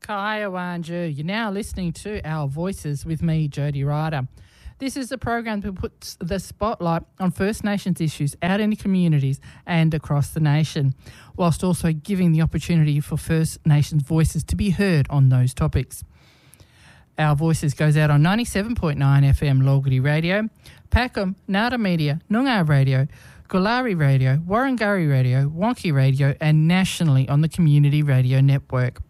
Kaya Wanju. You're now listening to Our Voices with me, Jody Ryder. This is a program that puts the spotlight on First Nations issues out in the communities and across the nation, whilst also giving the opportunity for First Nations voices to be heard on those topics. Our Voices goes out on 97.9 FM Logari Radio, Packham, Nada Media, Noongar Radio, Golari Radio, Warrangari Radio, Wonky Radio, and nationally on the Community Radio Network.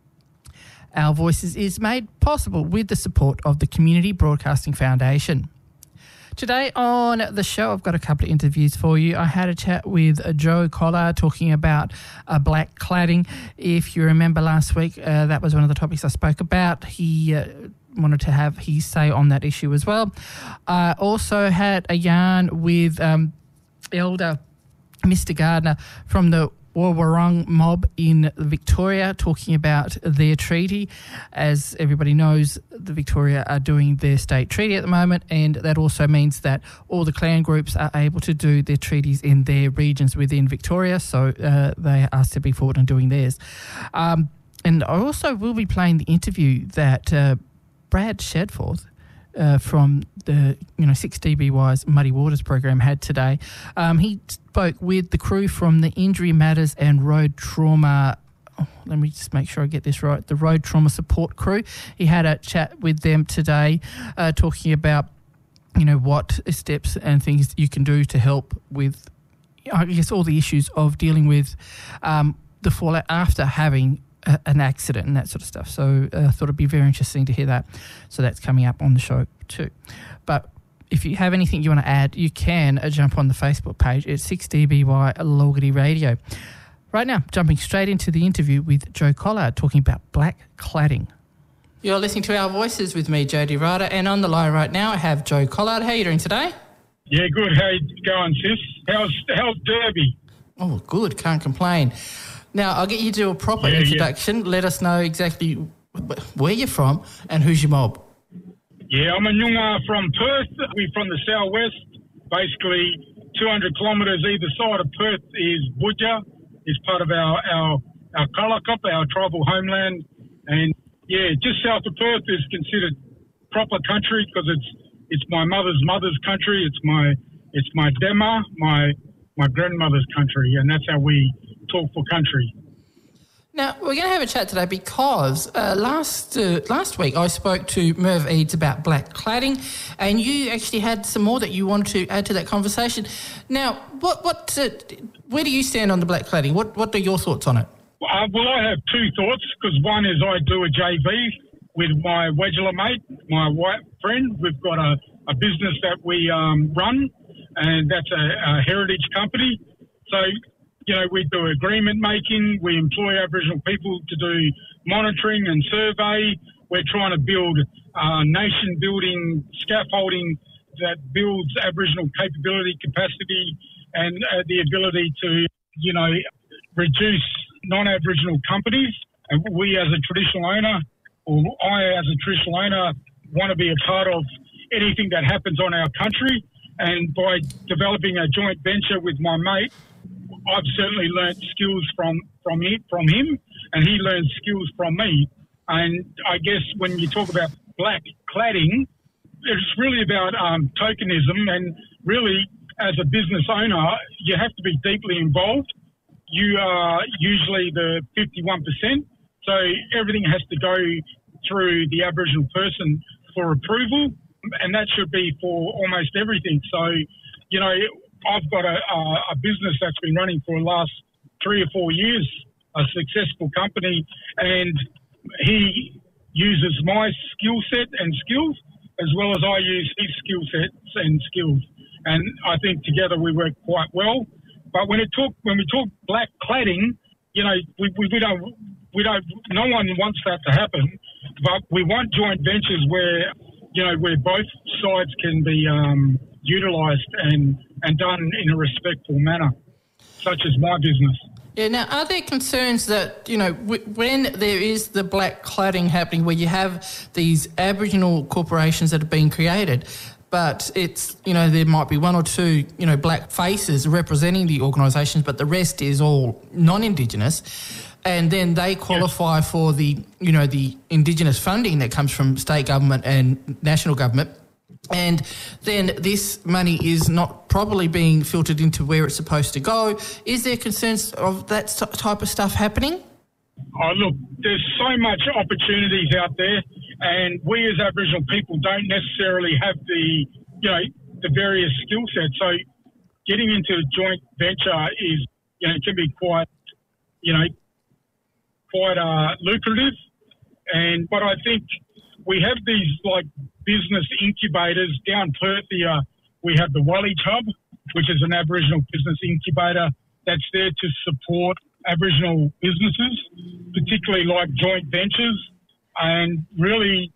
Our Voices is made possible with the support of the Community Broadcasting Foundation. Today on the show, I've got a couple of interviews for you. I had a chat with Joe Collard talking about black cladding. If you remember last week, that was one of the topics I spoke about. He wanted to have his say on that issue as well. I also had a yarn with Elder Mr. Gardner from the Warwarung mob in Victoria, talking about their treaty. As everybody knows, the Victoria are doing their state treaty at the moment, and that also means that all the clan groups are able to do their treaties in their regions within Victoria, so they are stepping forward and doing theirs. And I also will be playing the interview that Brad Shedforth from the 6DBY's Muddy Waters program had today. He spoke with the crew from the Injury Matters and Road Trauma, let me just make sure I get this right, the Road Trauma Support Crew. He had a chat with them today talking about, what steps and things you can do to help with, I guess, all the issues of dealing with the fallout after having an accident and that sort of stuff. So I thought it'd be very interesting to hear that. So that's coming up on the show too. But if you have anything you want to add, you can jump on the Facebook page at 6DBY Logari Radio. Right now, jumping straight into the interview with Joe Collard talking about black cladding. You're listening to Our Voices with me, Jody Ryder, and on the line right now I have Joe Collard. How are you doing today? Yeah, good. How you going, sis? How's Derby? Oh, good. Can't complain. Now, I'll get you to do a proper introduction. Let us know exactly where you're from and who's your mob. Yeah, I'm a Noongar from Perth. We're from the southwest. Basically, 200 kilometres either side of Perth is Budja. It's part of our Kalakop, our tribal homeland. And, just south of Perth is considered proper country because it's my mother's country. It's my Dema, my grandmother's country, and that's how we talk for country. Now, we're going to have a chat today because last week I spoke to Merv Eads about black cladding, and you actually had some more that you wanted to add to that conversation. Now, where do you stand on the black cladding? What are your thoughts on it? Well, I have two thoughts, because one is I do a JV with my Wedgela mate, my white friend. We've got a business that we run, and that's a heritage company. So, we do agreement making. We employ Aboriginal people to do monitoring and survey. We're trying to build nation building scaffolding that builds Aboriginal capability, capacity, and the ability to, reduce non-Aboriginal companies. And we as a traditional owner, or I as a traditional owner, want to be a part of anything that happens on our country. And by developing a joint venture with my mate, I've certainly learnt skills from him, and he learns skills from me. And I guess when you talk about black cladding, it's really about tokenism, and really, as a business owner, you have to be deeply involved. You are usually the 51%, so everything has to go through the Aboriginal person for approval, and that should be for almost everything. So, I've got a business that's been running for the last 3 or 4 years, a successful company, and he uses my skill set and skills as well as I use his skill sets and skills. And I think together we work quite well. But when we talk black cladding, we don't, no one wants that to happen, but we want joint ventures where both sides can be utilised and done in a respectful manner, such as my business. Yeah, now, are there concerns that, when there is the black cladding happening where you have these Aboriginal corporations that have been created, but it's, there might be one or two, black faces representing the organisations, but the rest is all non-Indigenous, and then they qualify for the Indigenous funding that comes from state government and national government. And then this money is not properly being filtered into where it's supposed to go. Is there concerns of that type of stuff happening? Oh, look, there's so much opportunities out there, and we as Aboriginal people don't necessarily have the various skill sets. So getting into a joint venture is, can be quite lucrative. But I think we have these business incubators down Perth here. We have the Wallage Hub, which is an Aboriginal business incubator that's there to support Aboriginal businesses, particularly like joint ventures, and really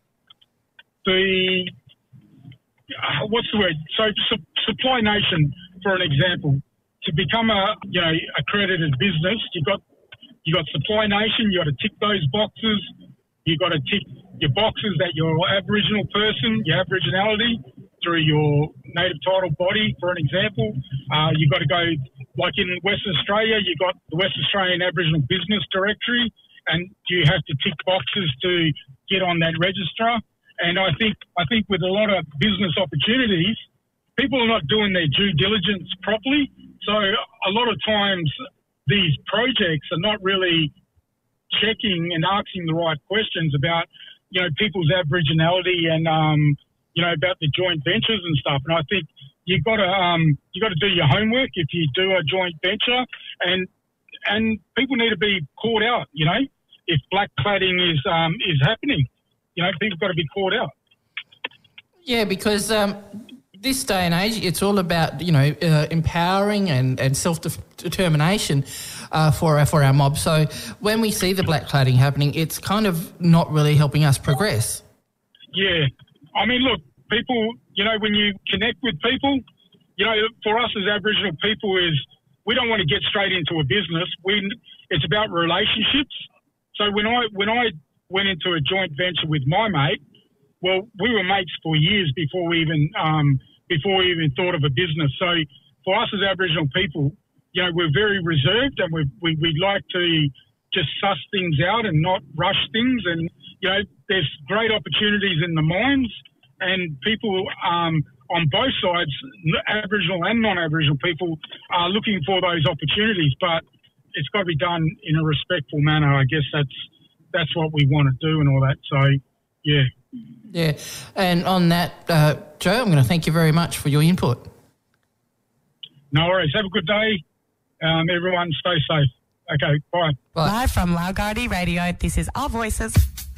Supply Nation, for an example, to become a accredited business, you got Supply Nation. You got to tick those boxes. You got to tick your boxes that you're an Aboriginal person, your Aboriginality through your native title body, for an example. You got to go, like in Western Australia, you got the West Australian Aboriginal Business Directory, and you have to tick boxes to get on that register. And I think with a lot of business opportunities, people are not doing their due diligence properly. So a lot of times these projects are not really checking and asking the right questions about, people's Aboriginality and, about the joint ventures and stuff. And I think you got to do your homework if you do a joint venture, and people need to be called out. If black cladding is happening, people got to be called out. Yeah, because this day and age, it's all about empowering and self-determination for our mob. So when we see the black cladding happening, it's kind of not really helping us progress. Yeah, I mean, look, people. When you connect with people, for us as Aboriginal people, we don't want to get straight into a business. It's about relationships. So when I went into a joint venture with my mate, well, we were mates for years before we even thought of a business. So for us as Aboriginal people, we're very reserved, and we like to just suss things out and not rush things. And there's great opportunities in the mines, and people on both sides, Aboriginal and non-Aboriginal people, are looking for those opportunities. But it's got to be done in a respectful manner. I guess that's what we want to do and all that. So, yeah. Yeah, and on that, Joe, I'm going to thank you very much for your input. No worries. Have a good day. Everyone stay safe. Okay, bye. Live from Laogardi Radio, this is Our Voices.